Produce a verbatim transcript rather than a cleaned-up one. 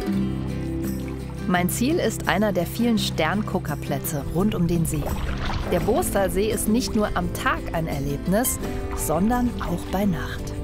Mein Ziel ist einer der vielen Sternguckerplätze rund um den See. Der Boostalsee ist nicht nur am Tag ein Erlebnis, sondern auch bei Nacht.